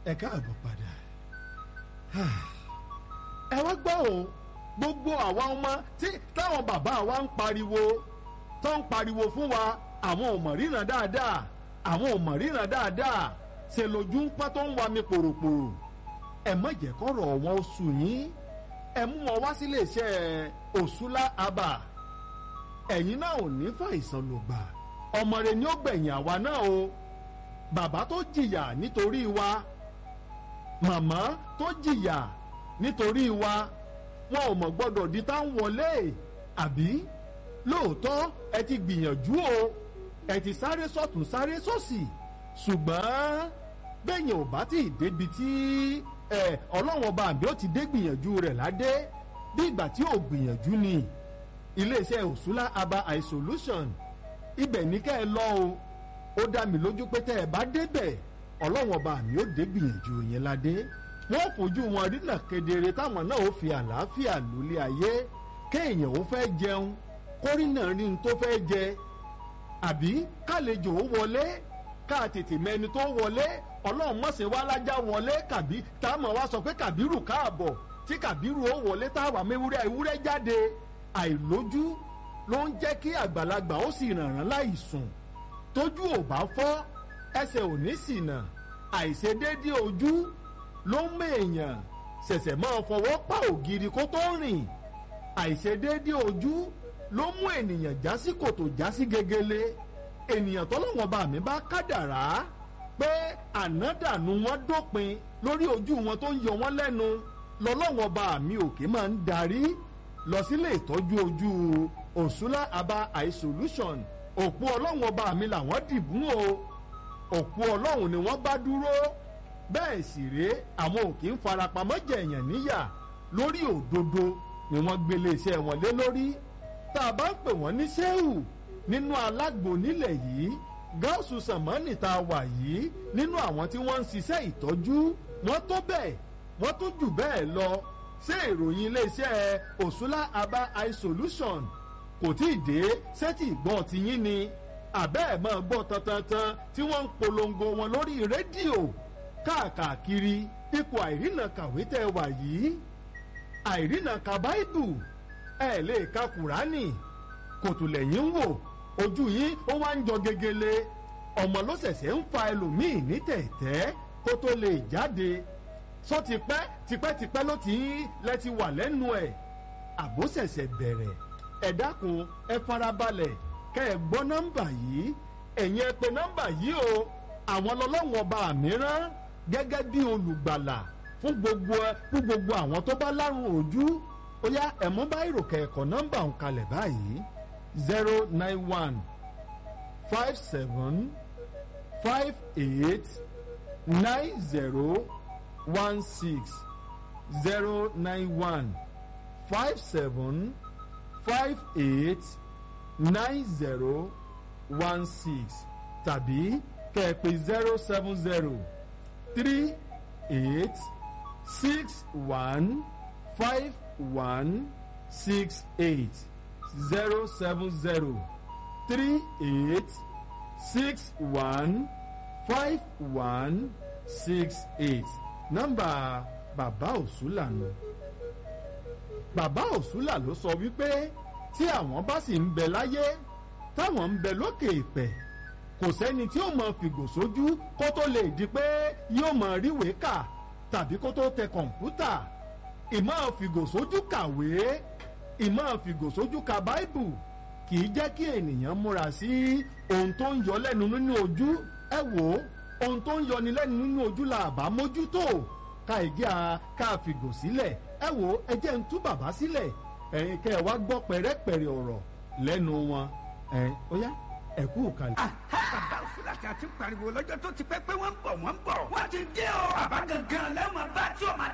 ẹ káàbọ̀ padà. ẹ wá gbọ́ o gbogbo àwa ọmọ táwọn bàbá wa ń pariwo fún wa àwọn ò mọ̀ ríran dáadáa àwọn ò mọ̀ ríran dáadáa ṣe lójú ń pọ́n tó ń wa mi pòròpòrò. ẹ má jẹ́ kọ́rọ̀ wọn ó sùn yín ẹ mú wọn wá sílé iṣẹ́ Òṣùlá Abà ẹ̀yin náà ò ní fàìsàn ló gbà ọmọ rẹ ni ó gbẹ̀yìn àwa náà o bàbá tó jìyà nítorí wa màmá tó jìyà nítorí wa wọn ò mọ̀ gbọ́dọ̀ di tá ń wọlé àbí lóòótọ́ ẹ ti gbìyànjú o ẹ ti sáré sọ́tún sáré sósì ṣùgbọ́n bẹ́yìn ò bá ti débi tí ọlọ́run ọba àbí ó ti dé gbìyànjú rẹ̀ ládé bí ìgbà tí ò gbìyànjú ni iléeṣẹ́ Òṣùlá Abà Eye Solution ibẹ̀ ní kẹ́ ẹ lọ o ó dá mi lójú pé tẹ́ ẹ bá débẹ̀ ọlọ́run ọba àmì ó dé gbìyànjú yẹn ládé wọ́n fojú wọn rínà kedere táwọn náà ó fi àlàáfíà lólé ayé kéèyàn ó fẹ́ jẹun kórìnà rí n tó fẹ́ jẹ àbí kálejò ó wọlé ká tètè mẹni tó wọlé ọlọ́run mọ̀sẹ̀ wá lájà wọlé kàbí táwọn wá sọ pé kàbírù káàbọ̀ tí kàbírù ó wọlé táwa mẹ́wúrẹ́ ewúrẹ́ jáde àìlójú ló ń jẹ́ kí àgbàlagbà ó sì rànràn láì sùn tójú ò bá fọ́ ẹsẹ̀ ò ní ṣìnà àìṣedéédé ojú ló ń mèèyàn ṣẹ̀ṣẹ̀ máa fọwọ́ pa ògiri kó tó rìn àìṣedéédé ojú ló mú ènìyàn já sí kòtò já sí gegele ènìyàn tọ́lọ́wọ́n bá mi bá kádàrá pé ànádànù wọn dópin lórí ojú wọn tó ń yọ wọn lẹ́nu lọ́lọ́wọ́n bá mi òkè máa ń darí lọ sílé ìtọ́jú ojú Òṣùlá Abà Eye Solution òpó ọlọ́run ọba mi làwọn dìbùn o òpó ọlọ́run ni wọ́n bá dúró bẹ́ẹ̀ sì rèé àwọn ò kì í farapamọ́ jẹ̀yàn níyà lórí òdodo ni wọ́n gbélé iṣẹ́ wọn lé lórí tá a bá ń pè wọ́n ní sẹ́hù nínú alágbo nílẹ̀ yìí gáúsù sàmánì tá a wà yìí nínú àwọn tí wọ́n ń ṣiṣẹ́ ìtọ́jú wọ́n tó bẹ́ẹ̀ wọ́n tó jù bẹ́ẹ̀ lọ ṣé ìròyìn iléeṣẹ́ Òṣùlá Abà Eye Solution kò tí ì dé sẹ́tì ìgbọ́n tiyín ni àbẹ́ ẹ̀ máa gbọ́ tantantan tí wọ́n ń polongo wọn lórí rédíò káàkiri ipò àìrìnà kàwé tẹ́ wà yìí àìrìnà ka báìbù ẹ̀ lè ka kùránì kòtò lẹ́yìn ń wò ojú yín ó wá ń jọ gegele ọmọ ló ṣẹ̀ṣẹ̀ ń fa ẹlòmíì ní tẹ̀tẹ́ kó tó lè jáde sọ tipẹ́ ló ti lẹ́ti wà lẹ́nu ẹ̀ àbó ṣẹ̀ṣẹ̀ bẹ̀rẹ̀ ẹ dákun ẹ farabalẹ̀ kẹ́ ẹ gbọ́ nọ́mbà yìí ẹ̀yin ẹ pè nọ́mbà yìí o àwọn lọ́lọ́wọ́n ọba mìíràn gẹ́gẹ́ bí olùgbàlà fún gbogbo àwọn tó bá lárùn ojú ó yá ẹ̀mú bá ìròkè ẹ̀kọ́ nọ́mbà ń kalẹ̀ báyìí 091 57 58 90 16 091 57 58 90 16 tàbí kẹ̀pẹ̀ 070 38 61 51 68 070 38 61 51 68 nọ́mbà bàbá Òṣùlá nù. Bàbá Òṣùlá ló sọ wípé tí àwọn bá sì ń bẹ láyé táwọn ń bẹ lókè ìpẹ̀ kò sẹ́ni tí ó mọ fìgò sójú kó tó lè di pé yóò mọ ríwèé kà tàbí kó tó tẹ kọ̀ǹpútà ìmọ̀ fìgò sójú kàwé ìmọ̀ fìgò sójú ka báìbù kì í jẹ́ kí ènìyàn múra sí ohun tó ń yọ lẹ́nu nínú ojú ẹ wò ó ohun tó ń yọni lẹ́nu nínú ojú la àbá mójútó ká ká fìgò sílẹ̀ ẹ wò ẹ jẹ́ ń tú bàbá sílẹ̀ ẹ̀yin kẹ́ ẹ wá gbọ́ pẹ̀rẹ́pẹ̀rẹ́ ọ̀rọ̀ lẹ́nu wọn ó yá ẹ kú kalẹ̀. bàbá Òṣùlá tí a ti pariwo lọ́jọ́ tó ti pẹ́ pé wọ́n ń bọ̀ wọ́n ti dé o. bàbá gangan lẹ́wọ̀n bá tí o máa dá gbogbo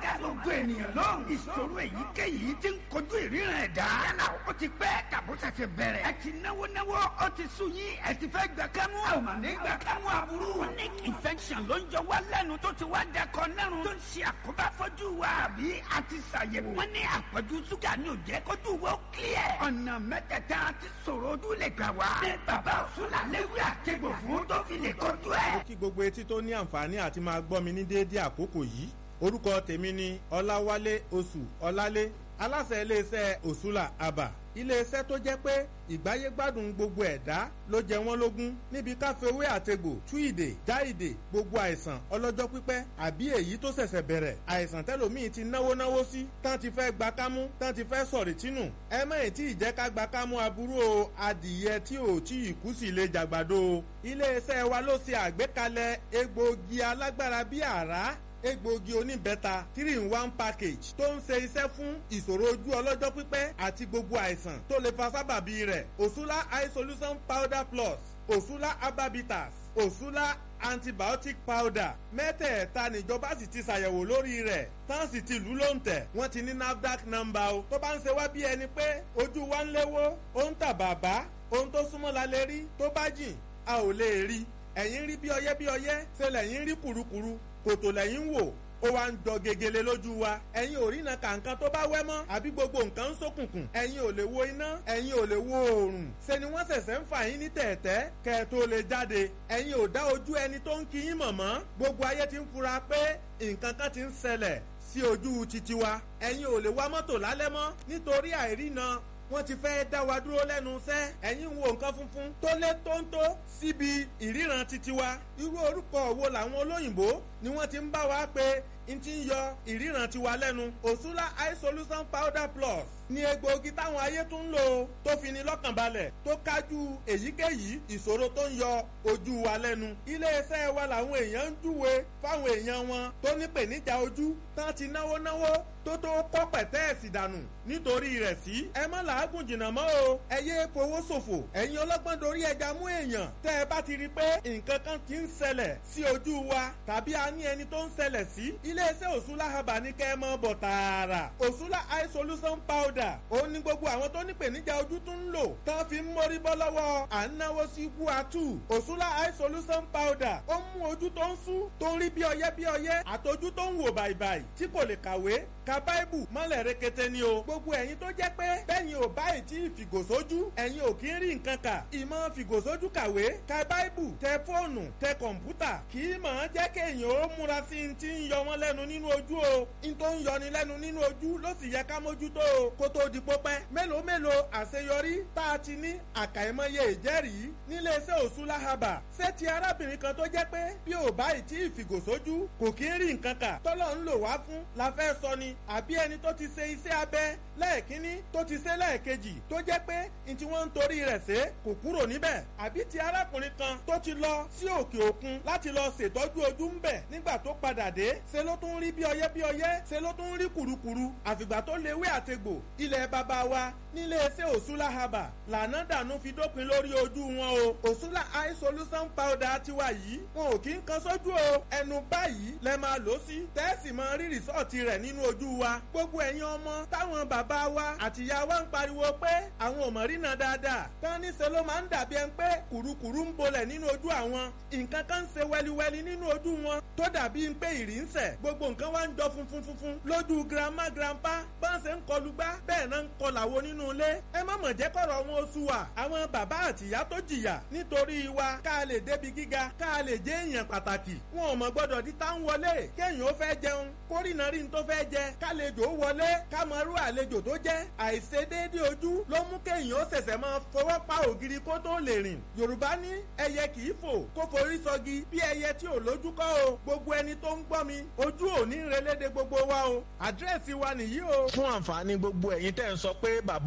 gbogbo ènìyàn lọ́rùn. ìṣòro èyíkéyìí tí ń kojú ìríran ẹ̀dá. yálà ó ti pẹ́ tàbó ṣẹ̀ṣẹ̀ bẹ̀rẹ̀. ẹ ti náwó ó ti sú yín. ẹ ti fẹ́ gbà kámú. a ò mà ní gbà kámú aburú. chronic infection ló ń jọ wá lẹ́nu tó ti wá dẹkọ nẹ́rùn. tó ń ṣe àkóbá fọ́jú wa. àbí a ti ṣàyẹ̀wò. wọ́n ní àpọ̀jù ṣúgà ní òjẹ́ kójú wo clear. ọ̀nà mẹ́tẹ̀ẹ̀ta ti ṣòro ojú lè gbà wá. ní bàbá òṣùlà léwé àtẹ̀gbò fún tó fi lè kojú ẹ̀. mo kí gbogbo etí tó ní àǹfààní àti máa gbọ́ mi ní déédéé àkókò yìí. orúkọ tèmi ni ọláwálé oṣù ọlálé, aláṣẹ iléeṣẹ́ òṣùlà àbà. iléeṣẹ́ tó jẹ́ pé ìgbáyégbádùn gbogbo ẹ̀dá ló jẹ wọ́n lógún níbi káfíwé àtegbò tú ìdè já ìdè gbogbo àìsàn ọlọ́jọ́ pípẹ́ àbí èyí tó ṣẹ̀ṣẹ̀ bẹ̀rẹ̀ àìsàn tẹ́lòmíì ti náwó sí tán ti fẹ́ gba kámú tán ti fẹ́ sọ̀rì tínú ẹ mẹ́rin tí ìjẹ́ ká gba kámú aburú o adìyẹ tí ò tí ì kú sí lè jàgbàdo o. iléeṣẹ́ wa ló ṣe àgbékalẹ̀ egbòogi alágbára bíi àrá egbòogi oníbẹ́ta 3-in-1 package tó ń ṣe iṣẹ́ fún ìṣòro ojú ọlọ́jọ́ pípẹ́ àti gbogbo àìsàn tó lè fa sábàbí rẹ̀. òṣùlá eye solution powder plus òṣùlá ababitas òṣùlá antibiotic powder mẹ́tẹ̀ẹ̀ta níjọba sì ti ṣàyẹ̀wò lórí rẹ̀ tán sì ti lù ú lóǹtẹ̀ wọ́n ti ní NAFDAC number o. tó bá ń ṣe wá bí ẹni pé ojú wa ń léwó ó ń tà bàbá ohun tó súnmọ́ la lè rí tó bá jìn a ò lè rí. ẹ̀yin rí bí ọyẹ́ ṣe lẹ́yìn rí kùrukùru kòtò lẹ́yìn wò ó wá ń jọ gegele lójú wa. ẹ̀yin ò rí na kàǹkan tó bá wẹ́ mọ́ àbí gbogbo nǹkan ń ṣókùnkùn. ẹ̀yin ò lè wo iná ẹ̀yin ò lè wo oòrùn. ṣe ni wọ́n ṣẹ̀ṣẹ̀ ń fà yín ní tẹ̀ẹ̀tẹ́ kẹ́ ẹ tó lè jáde. ẹ̀yin ò dá ojú ẹni tó ń kí yín mọ̀ mọ́. gbogbo ayé ti ń fura pé nǹkan kan ti ń ṣẹlẹ̀ sí ojú titi wa. ẹ̀yin ò lè wa mọ́tò lálẹ́ mọ́ nítorí àìrína wọ́n ti fẹ́ dá wa dúró lẹ́nu iṣẹ́. ẹ̀yin wo nǹkan funfun tó lé tóńtó síbi ìríran titi wa. irú orúkọ wo làwọn olóyìnbó ni wọ́n ti ń bá wa pé n ti ń yọ ìríran tiwa lẹ́nu. òṣùlá eye solution powder plus ní egbòogi táwọn ayé tún ń lò tó fi ni lọ́kàn balẹ̀ tó kájú èyíkéyìí ìṣòro tó ń yọ ojú wa lẹ́nu. iléeṣẹ́ wa làwọn èèyàn ń júwe fáwọn èèyàn wọn tó nípèníjà ojú tán ti náwó tó kọ́ pẹ̀tẹ́ẹ̀sì dànù nítorí rẹ̀ sí. ẹ má làágùn jìnnà mọ́ o ẹ yé fowó ṣòfò. ẹ̀yin ọlọ́gbọ́n dorí ẹja mú èèyàn tẹ́ ẹ bá ti rí i pé nǹkan kan ti ń ṣẹlẹ̀ sí ojú wa tàbí a ní ẹni tó ń ṣẹlẹ̀ sí. iléeṣẹ́ òṣùlá herbal ní kẹ́ ẹ mọ́ bọ̀ tààrà. òṣùlá eye solution powder òun ni gbogbo àwọn tó nípèníjà ojú tún ń lò tán fi ń mórí bọ́ lọ́wọ́ à ń náwó sí guatu. òṣùlá eye solution powder ó mú ojú tó ń sú tó ń rí bí ọyẹ́ àtọjú tó ń wò bàìbàì tí kò lè kàwé ka báìbù mọ́lẹ̀ rekete ni o. gbogbo ẹ̀yin tó jẹ́ pé bẹ́yìn ò báyìí tí ìfìgòsójú ẹ̀yin ò kí ń rí nǹkan kà. ìmọ̀ fìgòsójú kàwé ka báìbù tẹ fóònù tẹ kọ̀ǹpútà kì í mọ̀ ọ́n jẹ́ kéèyàn ó múra sí i ti ń yọ wọ́n lẹ́nu nínú ojú o. n tó ń yọni lẹ́nu nínú ojú ló sì yẹ ká mójútó o kó tó di pópẹ́. mélòó àṣeyọrí tá a ti ní àkàìmọye ìjẹ́rìí níléeṣẹ́ òṣùlá herbal. ṣé ti arábìnrin kan tó jẹ́ pé bí ò báyìí tí ìfìgòsójú kò kí ń rí nǹkan kà tọ́lọ́ ń lò wá fún la fẹ́ sọ ni àbí ẹni tó ti ṣe iṣẹ́ abẹ lẹ́ẹ̀kínní tó ti ṣe lẹ́ẹ̀kejì tó jẹ́ pé n tí wọ́n ń torí rẹ̀ ṣe kò kúrò níbẹ̀ àbí ti arákùnrin kan tó ti lọ sí òkè òkun láti lọ ṣètọ́jú ojú ń bẹ̀ nígbà tó padà dé ṣe ló tún rí bí ọyẹ́ ṣe ló tún rí kùrukùru àfìgbà tó léwé àtegbò ilẹ̀ bàbá wa níléeṣẹ́ òṣùlá herbal lànà dànù fi dópin lórí ojú wọn o. òṣùlá eye solution powder tiwa yìí wọn ò kí ń kan sójú o ẹnu báyìí lẹ máa lò sí tẹ́ẹ̀sì máa rí rìsọ́ọ̀tì rẹ̀ nínú ojú wa. gbogbo ẹ̀yin ọmọ táwọn bàbá wa àtìyá wa ń pariwo pé àwọn ò mọ̀ rínà dáadáa tán níṣẹ́ ló máa ń dàbí ẹni pé kùrukùru ń bolẹ̀ nínú ojú àwọn nǹkan kan ń ṣe wẹliwẹli nínú ojú wọn tó dàbí pé ìrì ń sẹ̀ gbogbo nǹkan wá ń jọ funfun lójú grandma grandpa bá ń ṣe ń kọlu gbá bẹ́ẹ̀ náà ń kọlàwo nínú ilé. ẹ má mọ̀ jẹ́ kọ̀rọ̀ wọn oṣù wa àwọn bàbá àtìyá tó jìyà nítorí wa ká lè débi gíga ká lè jẹ́ èèyàn pàtàkì wọn ò mọ̀ gbọ́dọ̀ di tá ń wọlé kéèyàn ó fẹ́ jẹun kórìnà rí n tó fẹ́ jẹ kálejò wọlé ká mọ irú àlejò tó jẹ́ àìṣedéédé ojú ló mú kéèyàn ó ṣẹ̀ṣẹ̀ máa fọwọ́ pa ògiri kó tó lè rìn. yorùbá ní ẹyẹ kì í fò kó forí sọgi bí ẹyẹ tí ò lójú kọ́ o. gbogbo ẹni tó ń gbọ́ mi ojú ò ní relédè gbogbo wa o. àdírẹ́sì wa nìyí o. fún àǹfààní gbogbo ẹ̀yin tẹ́ ń sọ pé bàbá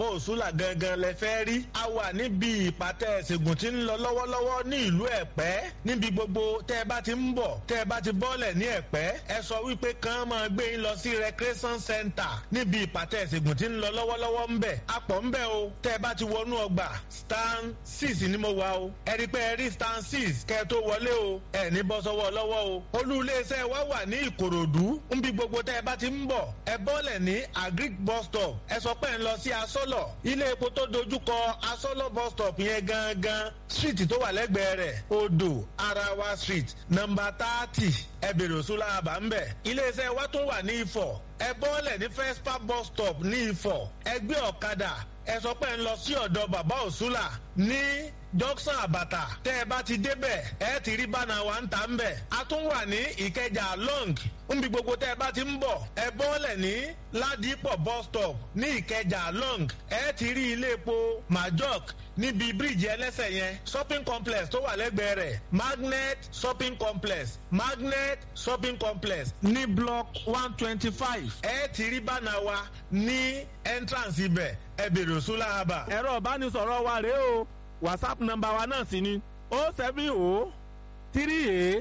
òṣùlà gangan lẹ fẹ́ rí. A wà níbi ìpàtẹ ìṣègùn tí ń lọ lọ́wọ́lọ́wọ́ ní ìlú Ẹ̀pẹ́. Níbi gbogbo tẹ́ ẹ bá ti ń bọ̀ tẹ́ ẹ bá ti bọ́lẹ̀ ní Ẹ̀pẹ́ ẹ sọ wípé kàn máa gbé yín lọ sí recreation center níbi ìpàtẹ ìṣègùn tí ń lọ lọ́wọ́lọ́wọ́ ń bẹ̀. Apọ̀ ń bẹ̀ o tẹ́ ẹ bá ti wọnú ọgbà stand 6 ni mo wà o. Ẹ rí pé ẹ rí stand 6 kẹ́ ẹ tó wọlé o. Ẹ ní bọ́ sọ́wọ́ lọ́wọ́ o. Olú iléeṣẹ́ wa wà ní Ìkòròdú. Níbi gbogbo tẹ́ ẹ bá ti ń bọ̀ ẹ bọ́lẹ̀ ní Agric bus stop. Ẹ sọ pé ń lọ sí Asọ́lọ̀. Ilé epo tó dojúkọ Asọ́lọ̀ bus stop yẹn gangan street tó wà lẹ́gbẹ̀ẹ́ rẹ̀ Odò Arawa street number 30 ẹ bèrè òṣùlà àbá ń bẹ̀. Iléeṣẹ́ wa tó wà ní Ifọ̀ ẹ bọ́lẹ̀ ní Fespa bus stop ní Ifọ̀ ẹ gbé ọ̀kadà ẹ sọ pé ń lọ sí ọ̀dọ̀ bàbá òṣùlà ní Junction Àbàtà tẹ́ ẹ bá ti débẹ̀ ẹ ti rí bánà wa ń ta ń bẹ̀. A tún wà ní Ìkẹjà long níbi gbogbo tẹ́ ẹ bá ti ń bọ̀ ẹ bọ́lẹ̀ ní Ládìpọ̀ bus stop ní Ìkẹjà long ẹ ti rí ilé epo Majok níbi bíríìjì ẹlẹ́sẹ̀ yẹn shopping complex tó wà lẹ́gbẹ̀ẹ́ rẹ̀ Magnet shopping complex Magnet shopping complex ní block 125 ẹ ti rí bánà wa ní entrance ibẹ̀ ẹ bèrè òṣùlà àbà. ẹ̀rọ ìbánisọ̀rọ̀ wa rèé o WhatsApp nọ́mbà wa náà sì ni 070 38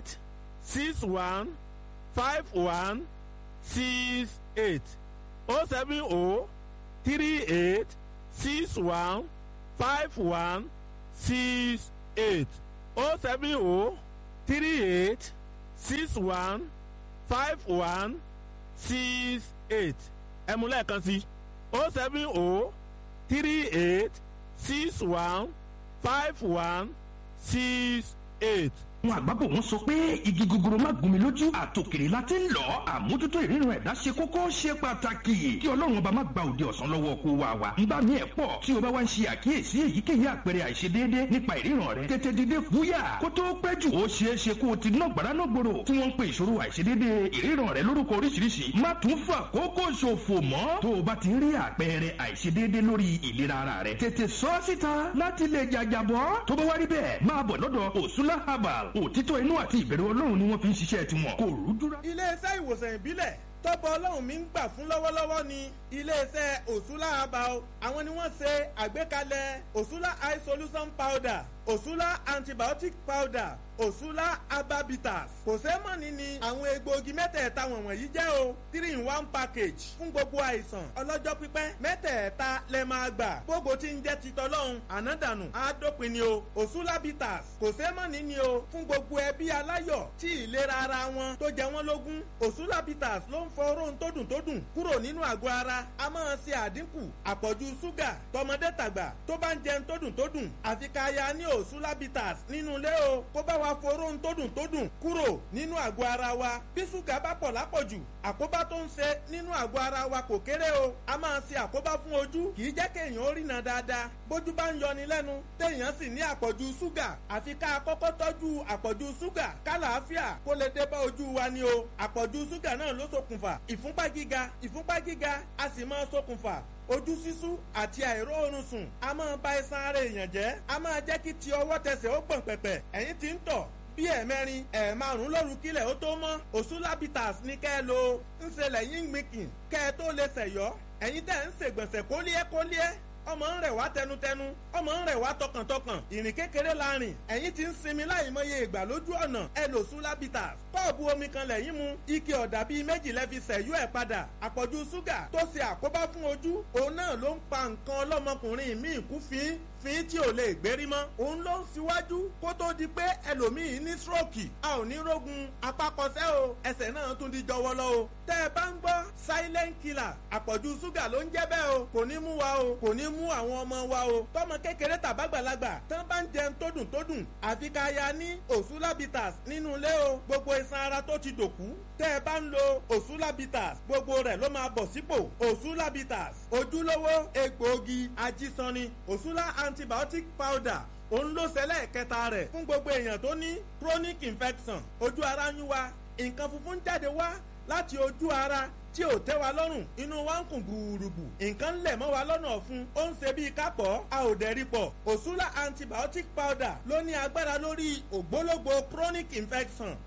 61 51 68 070 38 61 51 68 070 38 61 51 68 ẹ mú lẹ́ẹ̀kan sí 070 38 61 51 68. àwọn àgbàbọ̀ wọn sọ pé igi gogoro má gún mi lójú àtòkèrè la ti ń lọ àmójútó ìríran ẹ̀dá ṣe kókó ṣe pàtàkì kí ọlọ́run ọba má gba òde ọ̀sán lọ́wọ́ kó wa wa ńgbà mí ẹ̀ pọ̀ tí o bá wá ń ṣe àkíyèsí èyíkéyìí àpẹẹrẹ àìṣedéédé nípa ìríran rẹ tètè dìde fúyà kó tó pẹ́ jù ó ṣeé ṣe kó o ti ná gbàrà náà gbòòrò tí wọ́n ń pe ìṣòro àìṣedéédé ìríran rẹ lórúkọ oríṣiríṣi má tún fà kókó ṣòfò mọ́ tó o bá ti rí àpẹẹrẹ àìṣedéédé lórí ìlera ara rẹ tètè sọ síta láti lè jàjàbọ́ tó bá wá rí bẹ́ẹ̀ máa bọ̀ lọ́dọ̀ Òṣùlà Herbal òtítọ́ inú àti ìbẹ̀rù ọlọ́run ni wọ́n fi ń ṣiṣẹ́ tiwọn kò rújúra. iléeṣẹ́ ìwòsàn ìbílẹ̀ tọ́pọ̀ ọlọ́run mi ń gbà fún lọ́wọ́lọ́wọ́ ni iléeṣẹ́ Òṣùlà Herbal àwọn ni wọ́n ṣe àgbékalẹ̀ Òṣùlà eye solution powder Òṣùlà antibiotic powder Òṣùlà herbabitas kò sẹ́mọ̀nì ni àwọn egbòogi mẹ́tẹ̀ẹ̀ta wọ̀nyí jẹ́ o 3-in-1 package fún gbogbo àìsàn ọlọ́jọ́ pípẹ́ mẹ́tẹ̀ẹ̀ta lẹ máa gbà gbogbo tí ń jẹ́ titọ́lọ́hún ànádànù àádópin ni o Òṣùlà bitters kò sẹ́mọ̀nì ni o fún gbogbo ẹbí aláyọ̀ tí ìlera ara wọn tó jẹ wọ́n lógún Òṣùlà bitters ló ń fọ oró tó dùn kúrò nínú àgọ́ ara a máa ṣe àdínkù àpọ̀jù ṣúgà tọmọdé tàgbà tó bá ń jẹun tó dùn àfi ká ya ní Òṣùlà bitters nínú ilé o kó bá wa foró tó dùn kúrò nínú àgọ́ ara wa bí ṣúgà bá pọ̀ lápọ̀jù àkóbá tó ń ṣe nínú àgọ́ ara wa kò kéré o a máa ṣe àkóbá fún ojú kì í jẹ́ kéèyàn ó rìnà dáadáa bójú bá ń yọni lẹ́nu téèyàn sì ní àpọ̀jù ṣúgà àfi ká kọ́kọ́ tọ́jú àpọ̀jù ṣúgà kálàáfíà kó lè dé bá ojú wa ni o àpọ̀jù ṣúgà náà ló ṣokùnfà ìfúnpá gíga a sì máa ṣokùnfà ojú sísú àti àìróorun sùn a máa ba iṣan ara èèyàn jẹ́ a máa jẹ́ kí ti ọwọ́ tẹsẹ̀ ó gbọ̀n pẹ̀pẹ̀ ẹ̀yìn tí ń tọ̀ bí ẹ̀mẹrin ẹ̀ẹ̀márùn lóru kílẹ̀ ó tó mọ́ Òṣùlà bitters ní kẹ́ ẹ lo ń ṣe lẹ́yìn gbìnkìn kẹ́ ẹ tó lè ṣẹ̀yọ́ ẹ̀yin tẹ́ ń ṣègbọ̀nsẹ̀ kólíẹ́ ọmọ ń rẹ̀ wá tẹnutẹnu ọmọ ń rẹ̀ wá tọkàntọkàn ìrìn kékeré la rìn ẹ̀yin tí ń sinmi láì mọye ìgbà lójú ọ̀nà ẹ lò Òṣùlà bitters kọ́ọ̀bù omi kan lẹ́yìn mu ike ọ̀dà bíi méjì lẹ́fi ṣẹ̀yú ẹ̀ padà àpọ̀jù ṣúgà tó ṣe àkóbá fún ojú òun náà ló ń pa nǹkan ọlọ́mọkùnrin míì kú fín tí ò lè gbérí mọ́ òun ló ń síwájú kó tó di pé ẹlòmíì ní stroke a ò ní rógun apákọsẹ́ o ẹsẹ̀ náà tún di jọwọ́lọ́ o tẹ́ ẹ bá ń gbọ́ silent killer àpọ̀jù ṣúgà ló ń jẹ́ bẹ́ẹ̀ o kò ní mú wa o kò ní mú àwọn ọmọ wa o tọmọ kékeré tàbágbàlagbà tán bá ń jẹun tó dùn àfi ká ya ní Òṣùlà bitters nínú ilé o gbogbo iṣan ara tó ti dòkú tẹ́ ẹ bá ń lo Òṣùlà bitters gbogbo rẹ̀ ló máa bọ̀ sípò Òṣùlà bitters ojúlówó egbòogi ajísanni Òṣùlà antibiotic powder òun ló ṣẹlẹ̀ kẹta rẹ̀ fún gbogbo èèyàn tó ní chronic infection ojú ara ń yún wa nǹkan funfun jáde wá láti ojú ara tí ò tẹ́ wa lọ́rùn inú wa ń kùn gbùrùgbù nǹkan lẹ̀ mọ́ wa lọ́nà ọ̀fun ó ń ṣe bíi kápọ̀ a ò dẹ̀ rí pọ̀ Òṣùlà antibiotic powder ló ní agbára lórí ògbólógbò chronic infection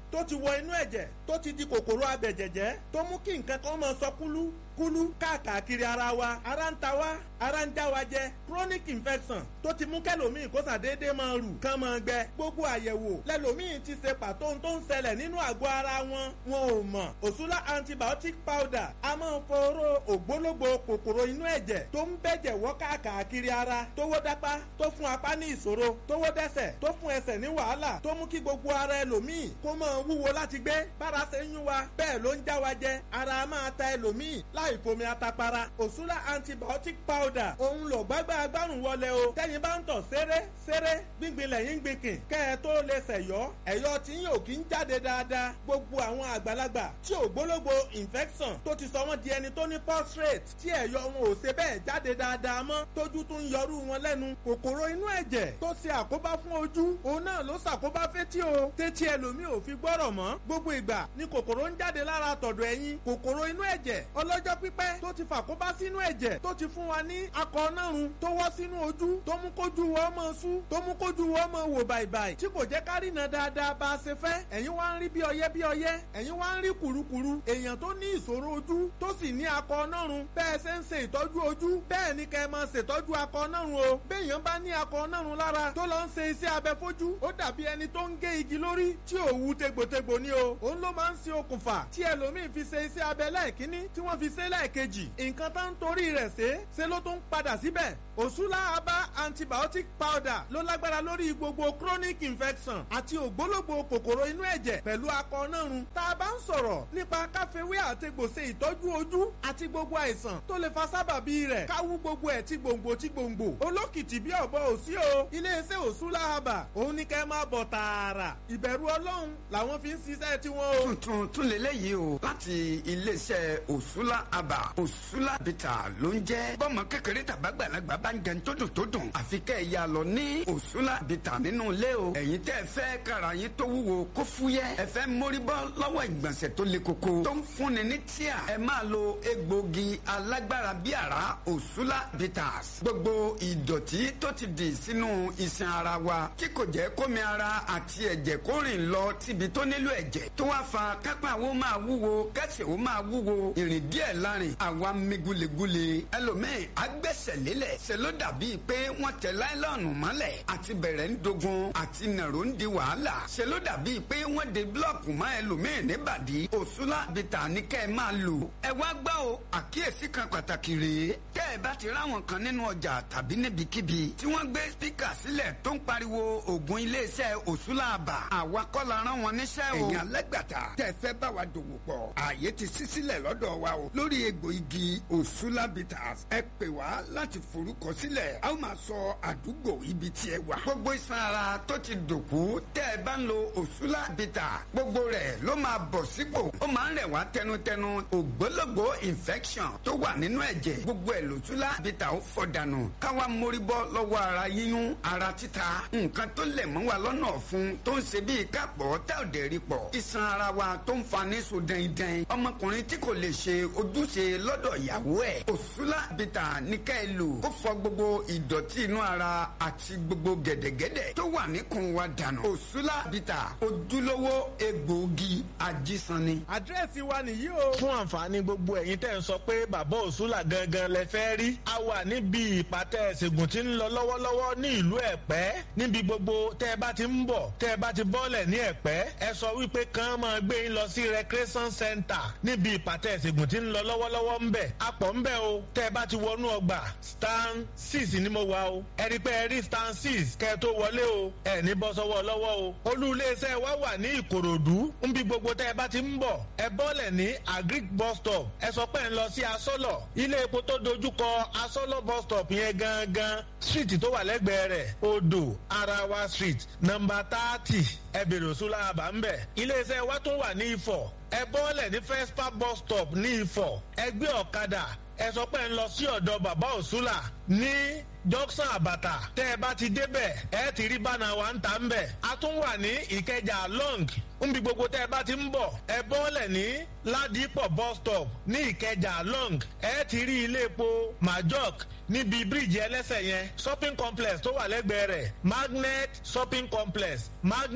tó ti wọ inú ẹ̀jẹ̀ tó ti di kòkòrò abẹ̀jẹ̀jẹ̀ tó mú kí nǹkan kan máa sọ kúlú káàkiri ara wa, ara ń ta wá, ara ń já wa jẹ, chronic infection tó ti mú kẹlòmíì kó sàdédé máa rù kán máa gbẹ. Gbogbo àyẹ̀wò lẹlòmíì ti ṣe pàtó ohun tó ń ṣẹlẹ̀ nínú àgọ́ ara wọn ò mọ̀. Òṣùlá antibiotic powder a máa ń foró ògbólógbò kòkòrò inú ẹ̀jẹ̀ tó ń bẹ̀jẹ̀ wọ́ káàkiri ara, tó wó dápá, tó fún apá ní ìṣòro, tó wó dẹ́sẹ̀, tó fún ẹsẹ̀ ní wàhálà, tó mú kí gbogbo ara ẹlòmíì kó máa wúwo láti gbé. Bára ṣe ń yún wa bẹ́ẹ̀ ló ń já wa jẹ, ara máa ta ẹlòmíì láì fomi atapara. Òṣùlá antibiotic powder òun lò gbágbá agbárùn wọlé o. Tẹ́yin bá ń tọ̀ ṣeré gbíngbin lẹ́yìn gbìnkìn kẹ́ ẹ tó lè ṣẹ̀yọ́, ẹ̀yọ́ tí yín ò kí ń jáde dáadáa. Gbogbo àwọn àgbàlagbà tí ògbólógbò infection tó ti sọ wọ́n di ẹni tó ní prostate tí ẹ̀yọ́ wọn ò ṣe bẹ́ẹ̀ jáde dáadáa mọ́, tójú tún ń yọrú wọn lẹ́nu. Kòkòrò inú ẹ̀jẹ̀ tó ṣe àkóbá fún ojú òun náà ló ṣàkóbá fétí o. Tétí ẹlòmíì ò fi gbọ́rọ̀ mọ́. Gbogbo ìgbà ni kòkòrò ń jáde lára tọ̀dọ̀ ẹ̀yìn. Kòkòrò inú ẹ̀jẹ̀ ọlọ́jọ́ pípẹ́ tó ti fàkóbá sínú ẹ̀jẹ̀ tó ti fún wa ní akọ nárun tó wọ́ sínú ojú tó mú kójú wọ́n mọ́ sú, tó mú kójú wọ́n mọ́ wò bàìbàì tí kò jẹ́ ká rína dáadáa bá a ṣe fẹ́. Ẹ̀yin wá ń rí bí ọyẹ́, ẹ̀yin wá ń rí kùrukùru. Èèyàn tó ní ìṣòro ojú tó sì ní akọ nárun, bẹ́ẹ̀ ṣe ń ṣe ìtọ́jú ojú bẹ́ẹ̀ ni kẹ́ ẹ máa ṣètọ́jú akọ nárun o. Béèyàn bá ní akọ nárun lára tó lọ ń ṣe iṣẹ́ abẹ fojú, ó dàbí ẹni tó ń gé igi lórí tí ò wú tegbòtegbò ni o. Òun ló máa ń ṣe okùnfà tí ẹlòmíì fi ṣe iṣẹ́ abẹ lẹ́ẹ̀kínní tí wọ́n fi ṣe lẹ́ẹ̀kejì. Nǹkan tá ń torí rẹ̀ ṣe ló tún padà síbẹ̀. Òṣùlá Aba antibiotic powder ló lágbára lórí gbogbo chronic infection àti ògbólógbò kòkòrò inú ẹ̀jẹ̀ pẹ̀lú akọ nárun. Tá a bá ń sọ̀rọ̀ nípa káfíwé àtegbò ṣe ìtọ́jú ojú àti gbogbo àìsàn tó lè fa sábàbí rẹ̀, káwú gbogbo ẹ̀ tí gbòǹgbò. Olókìtì bí ọ̀bọ òsí o. Iléeṣẹ́ Òṣùlá Aba òun ní kẹ́ máa bọ̀ tààrà. Ìbẹ̀rù Ọlọ́run làwọn fi ń ṣiṣẹ́ tiwọn o. Tuntun tún lélẹ́yìí o láti iléeṣẹ́ Òṣùlá Aba. Òṣùlá Bitter ló ń jẹ́. Bọ́mọ kékeré tàbágbàlagbà bá ń jẹun tó dùn. Àfi kẹ́ ẹ̀ yà lọ ní Òṣùlá Bitter nínú ilé o. Ẹ̀yin tẹ́ ẹ fẹ́ kára yín tó wúwo kó fúyẹ́. Ẹ fẹ́ mórí bọ́ lọ́wọ́ ìgbọ̀nsẹ̀ tó le koko. Tó ń fúnni ní tíà. Ẹ máa lo egbògi alágbára bí àrá Òṣùlá Bitters. Gbogbo ìdọ̀tí tó ti dì sínú iṣan ara wa tí kò jẹ́ kómi ara àti ẹ̀jẹ̀ kó rìn lọ síbi tó nílò ẹ̀jẹ̀. Tó wá fa kápá wo máa wúwo, kẹ́sẹ̀ wo máa wúwo, ìrìn díẹ̀ lárin àwa mi gulegule. Ẹlòmíì agbẹ́sẹ̀ lélẹ̀ ṣe ló dàbí pé wọ́n tẹ láìlọ́ọ̀nù mọ́lẹ̀ àti bẹ̀rẹ̀ ń dogun àti nàró ń di wàhálà. Ṣe ló dàbí pé wọ́n de búlọ̀kù mọ́ ẹlòmíì níbàdí. Òṣùlá Bitter ní kẹ́ ẹ máa lò. Ẹ wá gbọ́ o, àkíyèsí kan pàtàkì rèé. Tẹ́ ẹ bá ti ráwọn kan nínú ọjà tàbí níbikíbi tí wọ́n gbé spíkà sílẹ̀ tó ń pariwo ògùn iléeṣẹ́ Òṣùlá Aba. Àwa kọ́ la rán wọn níṣẹ́ o. Ẹ̀yin alágbàtà tẹ́ fẹ́ bá wa dòwò pọ̀. Ààyè ti ṣí sílẹ̀ lọ́dọ̀ wa o. Lórí egbò igi Òṣùlá Bitters, ẹ pè wá láti forúkọ sílẹ̀. A ó máa sọ àdúgbò ibi tí ẹ wà. Gbogbo iṣan ara tó ti dòkú tẹ́ ẹ bá ń lo Òṣùlá Bitters, gbogbo rẹ̀ ló máa bọ̀ sípò. Ó máa ń rẹ̀ wá tẹnutẹnu. Ògbólógbò infection tó wà nínú ẹ̀jẹ̀. Gbogbo ẹ̀ l'Òṣùlá Bitters ó fọ̀ dànù. Káwa mórí bọ́ lọ́wọ́ ara yíyún, ara títa. Nǹkan tó lẹ̀ mọ́ wa lọ́nà ọ̀fun tó ń ṣe bíi kápọ̀ tá ò dẹ̀ rí pọ̀. Iṣan ara wa tó ń fa ní so dẹ́ndẹ́n. Ọmọkùnrin tí kò lè ṣe ojúṣe lọ́dọ̀ ìyàwó ẹ̀. Òṣùlá Bitters ní ká ẹ lò. Ó fọ̀ gbogbo ìdọ̀tí inú ara àti gbogbo gẹ̀dẹ̀gẹ̀dẹ̀ tó wà níkùn wa dànù. Òṣùlá Bitters ojúlówó egbòogi ajísanni. Àdírẹ́sì wa nìyí o. Fún àǹfààní gbogbo ẹ̀yin tẹ́ ń sọ pé bàbá Òṣùlá gangan lẹ fẹ́ rí. A wà níbi ìpàtẹ ìṣègùn tí ń lọ lọ́wọ́lọ́wọ́ ní ìlú Ẹ̀pẹ́. Níbi gbogbo tẹ́ ẹ bá ti ń bọ̀, tẹ́ ẹ bá ti bọ́lẹ̀ ní Ẹ̀pẹ́, ẹ sọ wípé kàn máa gbé yín lọ sí recreation center níbi ìpàtẹ ìṣègùn tí ń lọ lọ́wọ́lọ́wọ́ ń bẹ̀. Apọ̀ ń bẹ̀ o. Tẹ́ ẹ bá ti wọnú ọgbà stand 6 ni mo wà o. Ẹ rí pé ẹ rí stand 6 kẹ́ ẹ tó wọlé o. Ẹ ní bọ́ sọ́wọ́ lọ́wọ́ o. Olú iléeṣẹ́ wa wà ní Ìkòròdú. Níbi gbogbo tẹ́ ẹ bá ti ń bọ̀, ẹ bọ́lẹ̀ ní Agric bus stop. Ẹ sọ pé ẹ ń lọ sí Asọ́lọ̀. Ilé epo tó dojúkọ Asọ́lọ̀ bus stop yẹn gangan. Street tó wà lẹ́gbẹ̀ẹ́ rẹ̀ Odò Arawa Street number 30. Ẹ bèrè Òṣùlá Aba ń bẹ̀. Iléeṣẹ́ wa tún wà ní Ifọ̀. Ẹ bọ́lẹ̀ ní Fespa bus stop ní Ifọ̀. Ẹ gbé ọ̀kadà. Ẹ sọ pé ẹ ń lọ sí ọ̀dọ̀ bàbá Òṣùlá ní junction àbàtà tẹ́ ẹ bá ti débẹ̀ ẹ ti rí bánà wa ń ta ń bẹ̀. a tún wà ní ìkẹjà long nbí gbogbo tẹ́ ẹ bá ti ń bọ̀ ẹ bọ́ọ̀lẹ̀ ní ládìpọ̀ bus stop ní ìkẹjà long ẹ ti rí ilé epo majok níbi bíríìjì ẹlẹ́sẹ̀ yẹn shopping complex tó wà lẹ́gbẹ̀ẹ́ rẹ̀ magnet shopping complex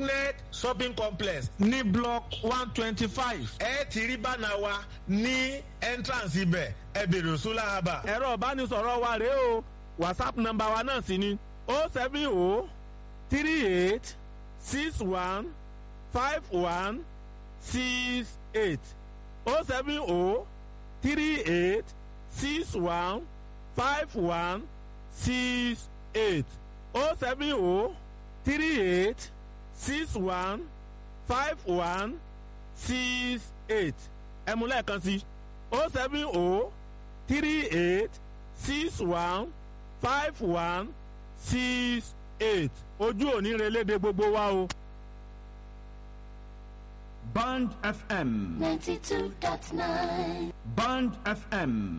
ní block 125 ẹ ti rí bánà wa ní entrance ibẹ̀ ẹ bèrè Òṣùlà Abba. ẹ̀rọ ìbánisọ̀rọ̀ wa rèé o whatsapp nọ́mbà wa náà sì ni 070 38 61 51 68 070 38 61 51 68 070 38 61 51 68 ẹ mú lẹ́ẹ̀kan sí 070 38 61 51 68 ojú òní relédè gbogbo wa o. Band FM 92.9 Band FM